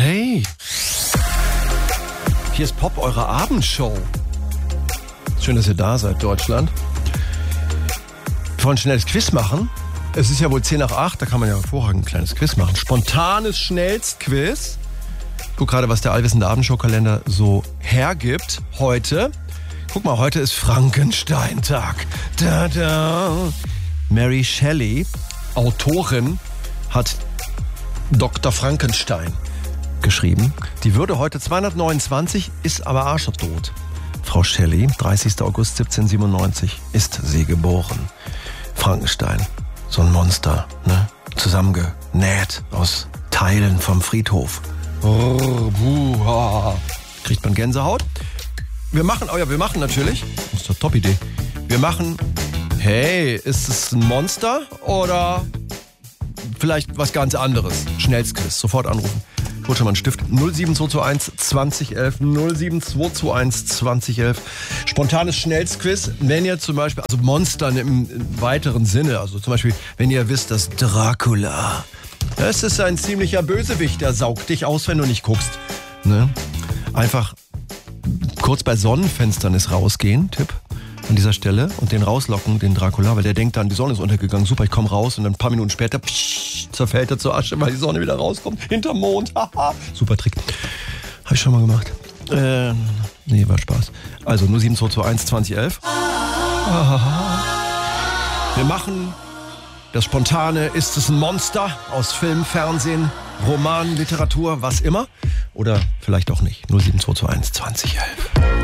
Hey, hier ist Pop, eure Abendshow. Schön, dass ihr da seid, Deutschland. Wir wollen ein schnelles Quiz machen. Es ist ja wohl 7:50, da kann man ja hervorragend ein kleines Quiz machen. Spontanes Schnellstquiz. Guck gerade, was der allwissende Abendshow-Kalender so hergibt heute. Guck mal, heute ist Frankenstein-Tag. Da, da. Mary Shelley, Autorin, hat Dr. Frankenstein geschrieben. Die würde heute 229, ist aber arschtot. Frau Shelley, 30. August 1797, ist sie geboren. Frankenstein, so ein Monster, ne? Zusammengenäht aus Teilen vom Friedhof. Oh, buha. Kriegt man Gänsehaut? Wir machen natürlich, das ist eine Top-Idee, wir machen, hey, ist es ein Monster oder vielleicht was ganz anderes? Schnellstquiz, sofort anrufen. Ich hol schon mal einen Stift. 07221 2011, 07221 2011. Spontanes Schnellstquiz, wenn ihr zum Beispiel, also Monstern im weiteren Sinne, also zum Beispiel, wenn ihr wisst, dass Dracula, das ist ein ziemlicher Bösewicht, der saugt dich aus, wenn du nicht guckst. Ne? Einfach kurz bei Sonnenfenstern ist rausgehen, Tipp an dieser Stelle, und den rauslocken, den Dracula, weil der denkt dann, die Sonne ist untergegangen, super, ich komme raus, und dann ein paar Minuten später zerfällt er zur Asche, weil die Sonne wieder rauskommt, hinterm Mond, haha, super Trick. Habe ich schon mal gemacht. Nee, war Spaß. Also 07221 2011. Wir machen das Spontane, ist es ein Monster aus Film, Fernsehen, Roman, Literatur, was immer, oder vielleicht auch nicht. 07221 2011.